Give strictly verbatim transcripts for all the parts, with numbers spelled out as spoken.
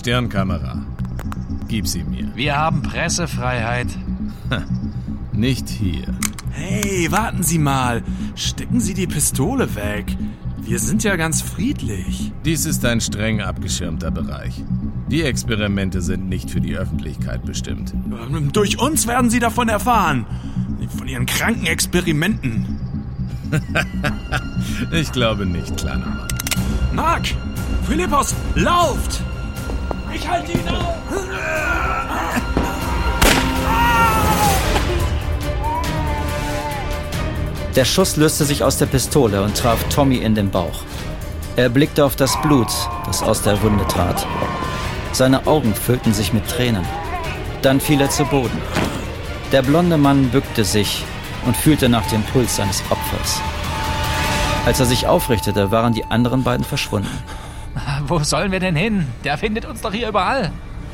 Stirnkamera. Gib sie mir. Wir haben Pressefreiheit. Nicht hier. Hey, warten Sie mal. Stecken Sie die Pistole weg. Wir sind ja ganz friedlich. Dies ist ein streng abgeschirmter Bereich. Die Experimente sind nicht für die Öffentlichkeit bestimmt. Durch uns werden Sie davon erfahren. Von Ihren kranken Experimenten. Ich glaube nicht, kleiner Mann. Mark! Philippos, lauft! Ich halte ihn auf! Der Schuss löste sich aus der Pistole und traf Tommy in den Bauch. Er blickte auf das Blut, das aus der Wunde trat. Seine Augen füllten sich mit Tränen. Dann fiel er zu Boden. Der blonde Mann bückte sich und fühlte nach dem Puls seines Opfers. Als er sich aufrichtete, waren die anderen beiden verschwunden. Wo sollen wir denn hin? Der findet uns doch hier überall.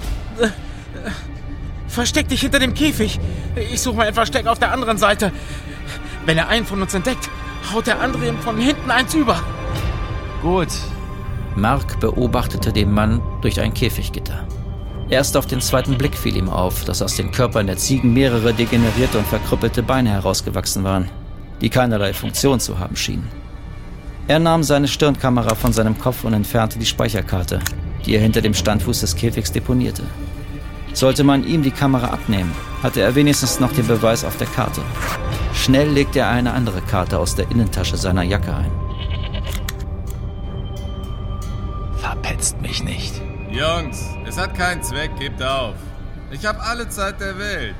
Versteck dich hinter dem Käfig. Ich suche mal ein Versteck auf der anderen Seite. Wenn er einen von uns entdeckt, haut der andere ihm von hinten eins über. Gut. Mark beobachtete den Mann durch ein Käfiggitter. Erst auf den zweiten Blick fiel ihm auf, dass aus den Körpern der Ziegen mehrere degenerierte und verkrüppelte Beine herausgewachsen waren, die keinerlei Funktion zu haben schienen. Er nahm seine Stirnkamera von seinem Kopf und entfernte die Speicherkarte, die er hinter dem Standfuß des Käfigs deponierte. Sollte man ihm die Kamera abnehmen, hatte er wenigstens noch den Beweis auf der Karte. Schnell legte er eine andere Karte aus der Innentasche seiner Jacke ein. Verpetzt mich nicht. Jungs, es hat keinen Zweck, gebt auf. Ich habe alle Zeit der Welt.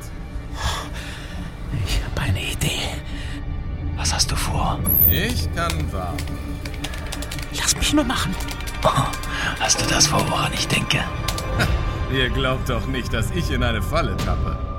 Ich habe eine Idee. Was hast du vor? Ich kann warten. Lass mich nur machen. Oh, hast du das vor, woran ich denke? Ihr glaubt doch nicht, dass ich in eine Falle tappe.